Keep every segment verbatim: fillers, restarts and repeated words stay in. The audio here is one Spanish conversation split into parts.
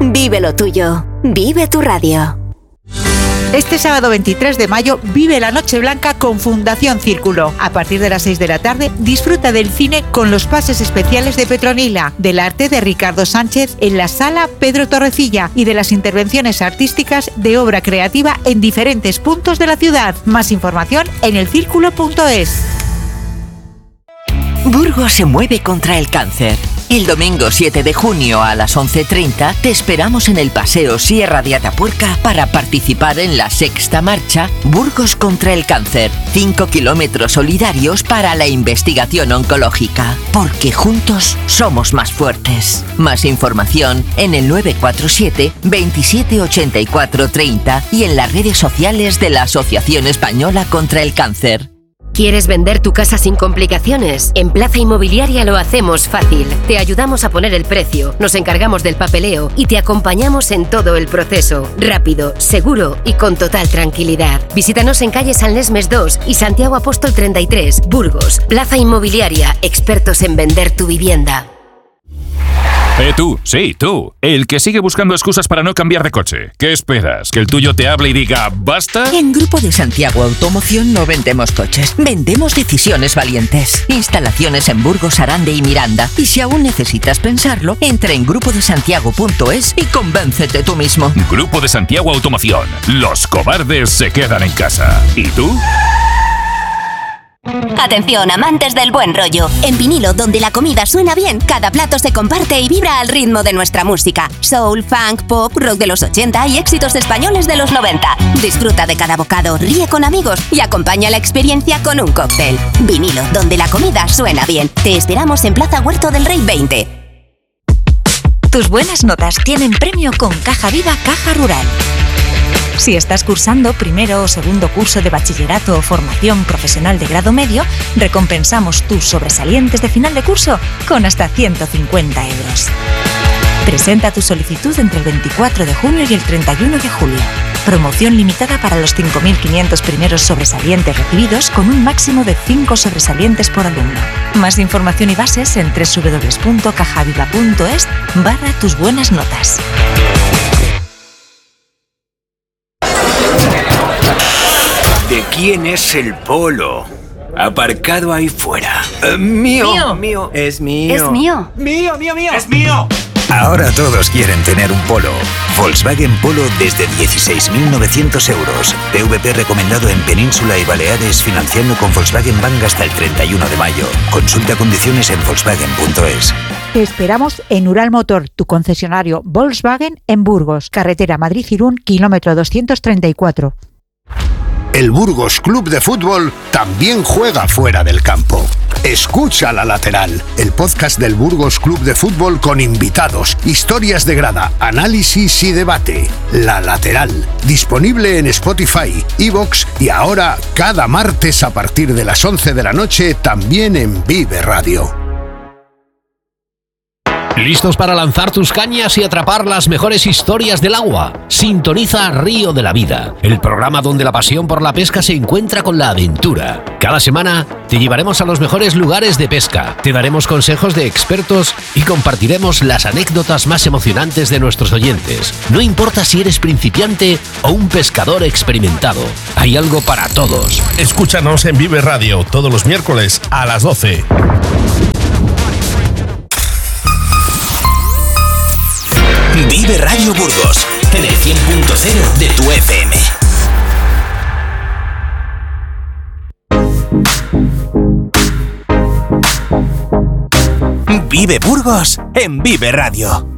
Vive lo tuyo. Vive tu radio. Este sábado veintitrés de mayo vive la Noche Blanca con Fundación Círculo. A partir de las seis de la tarde disfruta del cine con los pases especiales de Petronila, del arte de Ricardo Sánchez en la Sala Pedro Torrecilla y de las intervenciones artísticas de obra creativa en diferentes puntos de la ciudad. Más información en el círculo punto es. Burgos se mueve contra el cáncer. El domingo siete de junio a las once treinta te esperamos en el Paseo Sierra de Atapuerca para participar en la sexta marcha Burgos contra el cáncer. Cinco kilómetros solidarios para la investigación oncológica. Porque juntos somos más fuertes. Más información en el nueve cuatro siete, veintisiete ochenta y cuatro treinta y en las redes sociales de la Asociación Española contra el Cáncer. ¿Quieres vender tu casa sin complicaciones? En Plaza Inmobiliaria lo hacemos fácil. Te ayudamos a poner el precio, nos encargamos del papeleo y te acompañamos en todo el proceso. Rápido, seguro y con total tranquilidad. Visítanos en calle San Lesmes dos y Santiago Apóstol treinta y tres, Burgos. Plaza Inmobiliaria, expertos en vender tu vivienda. Eh, tú, sí, tú, el que sigue buscando excusas para no cambiar de coche. ¿Qué esperas? ¿Que el tuyo te hable y diga basta? En Grupo de Santiago Automoción no vendemos coches, vendemos decisiones valientes. Instalaciones en Burgos, Arande y Miranda. Y si aún necesitas pensarlo, entra en grupo de santiago punto es y convéncete tú mismo. Grupo de Santiago Automoción. Los cobardes se quedan en casa. ¿Y tú? Atención, amantes del buen rollo. En Vinilo, donde la comida suena bien, cada plato se comparte y vibra al ritmo de nuestra música. Soul, funk, pop, rock de los ochenta y éxitos españoles de los noventa. Disfruta de cada bocado, ríe con amigos y acompaña la experiencia con un cóctel. Vinilo, donde la comida suena bien. Te esperamos en Plaza Huerto del Rey veinte. Tus buenas notas tienen premio con Caja Viva Caja Rural. Si estás cursando primero o segundo curso de bachillerato o formación profesional de grado medio, recompensamos tus sobresalientes de final de curso con hasta ciento cincuenta euros. Presenta tu solicitud entre el veinticuatro de junio y el treinta y uno de julio. Promoción limitada para los cinco mil quinientos primeros sobresalientes recibidos con un máximo de cinco sobresalientes por alumno. Más información y bases en doble u doble u doble u punto cajaviva punto es barra tus buenas notas. ¿De quién es el polo? Aparcado ahí fuera. Uh, mío, mío. Mío. Es mío. Es mío. Mío, mío, mío. Es mío. Ahora todos quieren tener un Polo. Volkswagen Polo desde dieciséis mil novecientos euros. P V P recomendado en Península y Baleares, financiando con Volkswagen Bank hasta el treinta y uno de mayo. Consulta condiciones en volkswagen punto es. Te esperamos en Ural Motor, tu concesionario Volkswagen en Burgos, carretera Madrid-Irún, kilómetro doscientos treinta y cuatro. El Burgos Club de Fútbol también juega fuera del campo. Escucha La Lateral, el podcast del Burgos Club de Fútbol con invitados, historias de grada, análisis y debate. La Lateral, disponible en Spotify, iVoox y ahora cada martes a partir de las once de la noche también en Vive Radio. ¿Listos para lanzar tus cañas y atrapar las mejores historias del agua? Sintoniza Río de la Vida, el programa donde la pasión por la pesca se encuentra con la aventura. Cada semana te llevaremos a los mejores lugares de pesca, te daremos consejos de expertos y compartiremos las anécdotas más emocionantes de nuestros oyentes. No importa si eres principiante o un pescador experimentado, hay algo para todos. Escúchanos en Vive Radio todos los miércoles a las doce. Vive Radio Burgos, en el cien punto cero de tu F M. Vive Burgos en Vive Radio.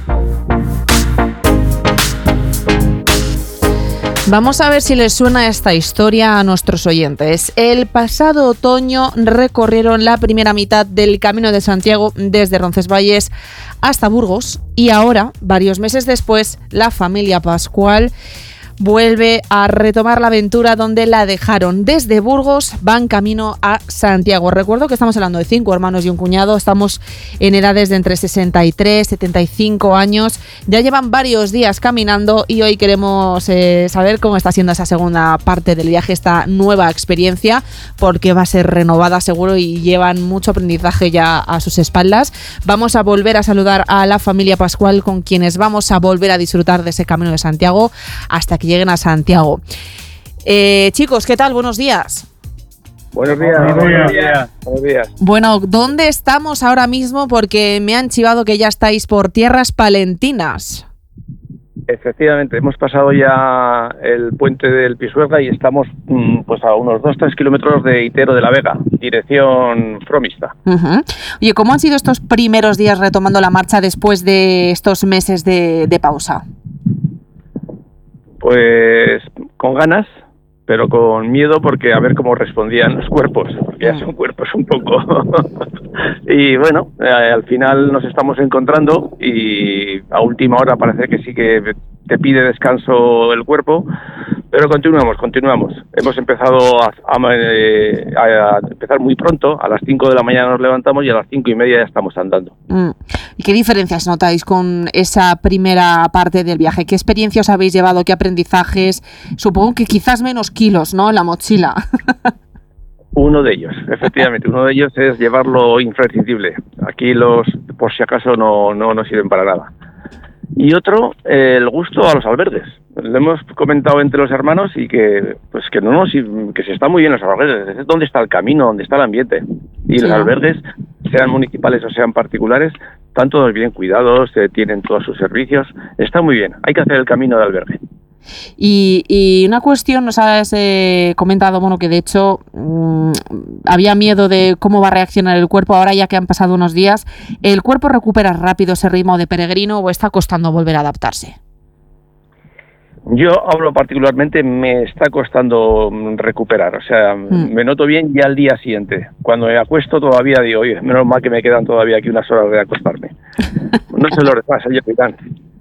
Vamos a ver si les suena esta historia a nuestros oyentes. El pasado otoño recorrieron la primera mitad del Camino de Santiago desde Roncesvalles hasta Burgos y ahora, varios meses después, la familia Pascual vuelve a retomar la aventura donde la dejaron. Desde Burgos van camino a Santiago. Recuerdo que estamos hablando de cinco hermanos y un cuñado. Estamos en edades de entre sesenta y tres, setenta y cinco años. Ya llevan varios días caminando y hoy queremos eh, saber cómo está siendo esa segunda parte del viaje, esta nueva experiencia, porque va a ser renovada seguro y llevan mucho aprendizaje ya a sus espaldas. Vamos a volver a saludar a la familia Pascual, con quienes vamos a volver a disfrutar de ese Camino de Santiago hasta que lleguen a Santiago. Eh, chicos, ¿qué tal? Buenos días. Buenos días. Buenos días. Buenos días. Buenos días. Bueno, ¿dónde estamos ahora mismo? Porque me han chivado que ya estáis por tierras palentinas. Efectivamente, hemos pasado ya el puente del Pisuerga y estamos pues a unos dos a tres kilómetros de Itero de la Vega, dirección Fromista. Uh-huh. Oye, ¿cómo han sido estos primeros días retomando la marcha después de estos meses de, de pausa? Pues con ganas, pero con miedo, porque a ver cómo respondían los cuerpos, porque ya son cuerpos un poco. Y bueno, eh, al final nos estamos encontrando y a última hora parece que sí que te pide descanso el cuerpo, pero continuamos, continuamos. Hemos empezado a, a, eh, a empezar muy pronto, a las cinco de la mañana nos levantamos y a las cinco y media ya estamos andando. Mm. ¿Y qué diferencias notáis con esa primera parte del viaje? ¿Qué experiencias habéis llevado? ¿Qué aprendizajes? Supongo que quizás menos kilos, ¿no?, en la mochila. Uno de ellos, efectivamente, uno de ellos es llevar lo imprescindible. Aquí los, por si acaso, no, no nos sirven para nada. Y otro, eh, el gusto a los albergues. Lo hemos comentado entre los hermanos y que pues que no nos, que se está muy bien los albergues. ¿Dónde está el camino? ¿Dónde está el ambiente? Y sí, los albergues, sean municipales o sean particulares, están todos bien cuidados, eh, tienen todos sus servicios. Está muy bien. Hay que hacer el camino de albergue. Y, y una cuestión, nos has eh, comentado, bueno, que de hecho mmm, había miedo de cómo va a reaccionar el cuerpo. Ahora, ya que han pasado unos días, ¿el cuerpo recupera rápido ese ritmo de peregrino o está costando volver a adaptarse? Yo hablo particularmente, me está costando recuperar, o sea, mm. me noto bien ya al día siguiente. Cuando me acuesto todavía digo, oye, menos mal que me quedan todavía aquí unas horas de acostarme. No sé lo que pasa, yo capitán.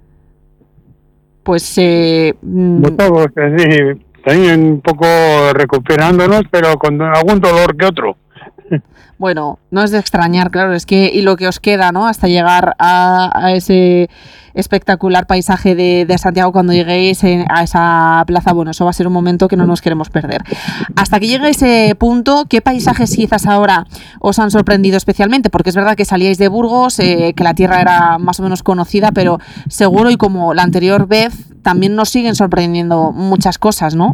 Pues eh, de todos, sí, también un poco recuperándonos, pero con algún dolor que otro. Bueno, no es de extrañar, claro, es que y lo que os queda, ¿no?, hasta llegar a, a ese espectacular paisaje de, de Santiago cuando lleguéis en, a esa plaza. Bueno, eso va a ser un momento que no nos queremos perder. Hasta que llegue a ese punto, ¿qué paisajes quizás ahora os han sorprendido especialmente? Porque es verdad que salíais de Burgos, eh, que la tierra era más o menos conocida, pero seguro, y como la anterior vez, también nos siguen sorprendiendo muchas cosas, ¿no?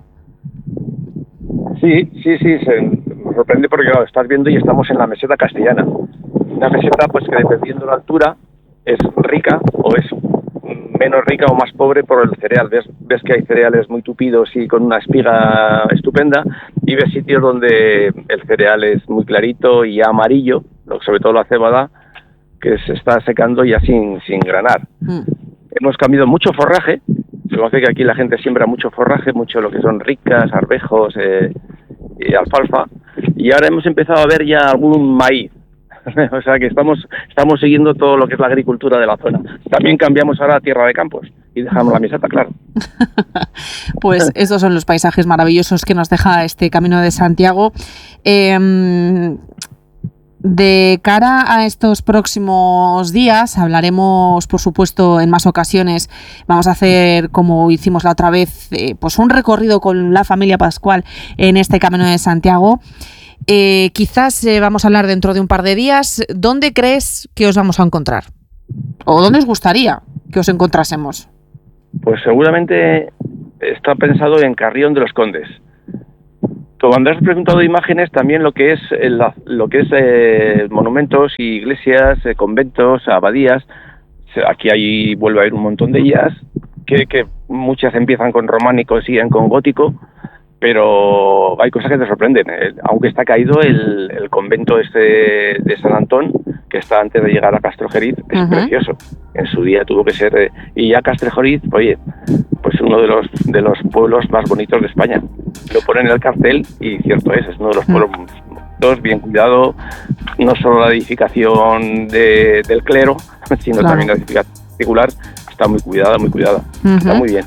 Sí, sí, sí, se me sorprende porque claro, estás viendo y estamos en la meseta castellana. Una meseta pues que dependiendo de la altura es rica o es menos rica o más pobre por el cereal. Ves, ves que hay cereales muy tupidos y con una espiga estupenda, y ves sitios donde el cereal es muy clarito y amarillo, sobre todo la cebada, que se está secando ya sin, sin granar. Mm. Hemos cambiado mucho forraje. Se conoce que aquí la gente siembra mucho forraje, mucho lo que son ricas, arvejos eh, y alfalfa, y ahora hemos empezado a ver ya algún maíz. O sea que estamos estamos siguiendo todo lo que es la agricultura de la zona. También cambiamos ahora a tierra de campos y dejamos la meseta, claro. Pues esos son los paisajes maravillosos que nos deja este Camino de Santiago. Eh, De cara a estos próximos días, hablaremos, por supuesto, en más ocasiones. Vamos a hacer, como hicimos la otra vez, eh, pues un recorrido con la familia Pascual en este Camino de Santiago. Eh, quizás eh, vamos a hablar dentro de un par de días. ¿Dónde crees que os vamos a encontrar? ¿O dónde os gustaría que os encontrásemos? Pues seguramente está pensado en Carrión de los Condes. Cuando has preguntado imágenes, también lo que es el, lo que es eh, monumentos, iglesias, eh, conventos, abadías. Aquí hay, vuelve a haber un montón de ellas, que, que muchas empiezan con románico, siguen con gótico, pero hay cosas que te sorprenden. Eh, aunque está caído el, el convento este de San Antón, que está antes de llegar a Castrojeriz, es uh-huh. precioso. En su día tuvo que ser, eh, y ya Castrojeriz, oye, pues uno de los de los pueblos más bonitos de España. Lo ponen en el cartel y cierto es, es uno de los pueblos uh-huh. bien cuidado, no solo la edificación de, del clero, sino claro. también la edificación particular, está muy cuidada, muy cuidada, uh-huh. está muy bien.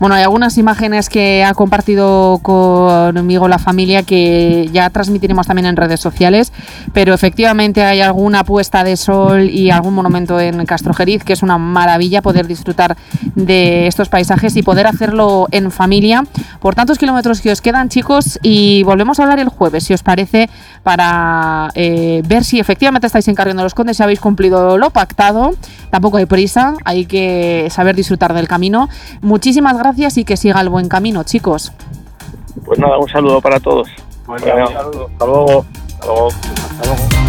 Bueno, hay algunas imágenes que ha compartido conmigo la familia que ya transmitiremos también en redes sociales, pero efectivamente hay alguna puesta de sol y algún monumento en Castrojeriz que es una maravilla poder disfrutar de estos paisajes y poder hacerlo en familia por tantos kilómetros que os quedan, chicos, y volvemos a hablar el jueves, si os parece, para eh, ver si efectivamente estáis en Carrión de los Condes, si habéis cumplido lo pactado. Tampoco hay prisa, hay que saber disfrutar del camino. Muchísimas gracias y que siga el buen camino, chicos. Pues nada, un saludo para todos. Bueno, un saludo. Hasta luego. Hasta luego. Hasta luego.